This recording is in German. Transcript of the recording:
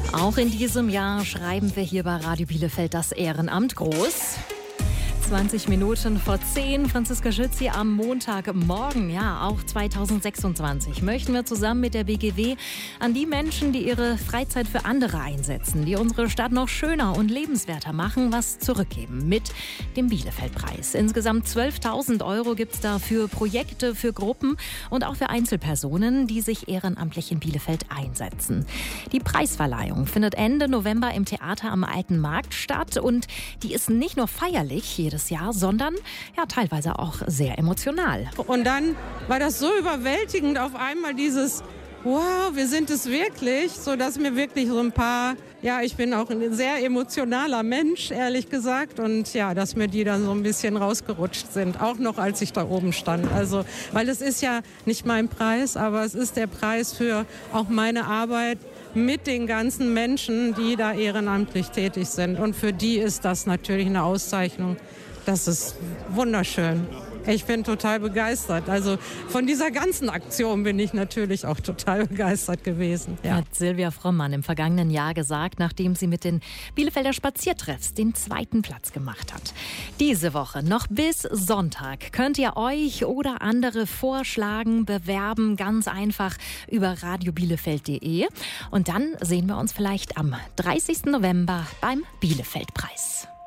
Auch in diesem Jahr schreiben wir hier bei Radio Bielefeld das Ehrenamt groß. 20 Minuten vor 10, Franziska Schützi am Montagmorgen, ja, auch 2026, möchten wir zusammen mit der BGW an die Menschen, die ihre Freizeit für andere einsetzen, die unsere Stadt noch schöner und lebenswerter machen, was zurückgeben mit dem Bielefeld-Preis. Insgesamt 12.000 € gibt es da für Projekte, für Gruppen und auch für Einzelpersonen, die sich ehrenamtlich in Bielefeld einsetzen. Die Preisverleihung findet Ende November im Theater am Alten Markt statt und die ist nicht nur feierlich jedes Jahr, sondern ja teilweise auch sehr emotional. Und dann war das so überwältigend auf einmal dieses wow, wir sind es wirklich, so dass mir wirklich so ein paar, ja, ich bin auch ein sehr emotionaler Mensch, ehrlich gesagt, und ja, dass mir die dann so ein bisschen rausgerutscht sind, auch noch als ich da oben stand. Also, weil es ist ja nicht mein Preis, aber es ist der Preis für auch meine Arbeit mit den ganzen Menschen, die da ehrenamtlich tätig sind. Und für die ist das natürlich eine Auszeichnung. Das ist wunderschön. Ich bin total begeistert. Also von dieser ganzen Aktion bin ich natürlich auch total begeistert gewesen. Ja. Hat Silvia Frommann im vergangenen Jahr gesagt, nachdem sie mit den Bielefelder Spaziertreffs den 2. Platz gemacht hat. Diese Woche noch bis Sonntag könnt ihr euch oder andere vorschlagen, bewerben, ganz einfach über radiobielefeld.de. Und dann sehen wir uns vielleicht am 30. November beim Bielefeld-Preis.